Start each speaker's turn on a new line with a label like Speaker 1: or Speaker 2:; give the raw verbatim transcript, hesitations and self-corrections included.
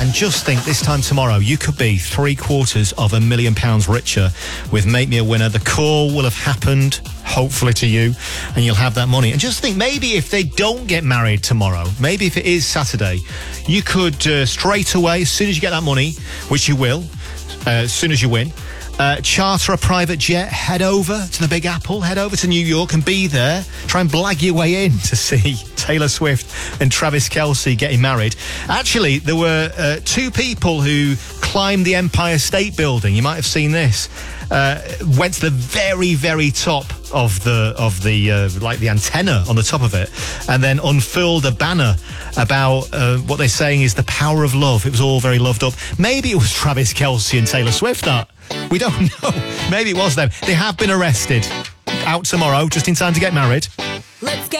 Speaker 1: And just think, this time tomorrow, you could be three quarters of a million pounds richer with Make Me a Winner. The call will have happened, hopefully to you, and you'll have that money. And just think, maybe if they don't get married tomorrow, maybe if it is Saturday, you could uh, straight away, as soon as you get that money, which you will, uh, as soon as you win, Uh, charter a private jet, head over to the Big Apple, head over to New York and be there. Try and blag your way in to see Taylor Swift and Travis Kelce getting married. Actually, there were uh, two people who climbed the Empire State Building. You might have seen this. Uh, went to the very, very top of the of the uh, like the antenna on the top of it, and then unfurled a banner about uh, what they're saying is the power of love. It was all very loved up. Maybe it was Travis Kelce and Taylor Swift. That we don't know. Maybe it was them. They have been arrested. Out tomorrow, just in time to get married.
Speaker 2: Let's get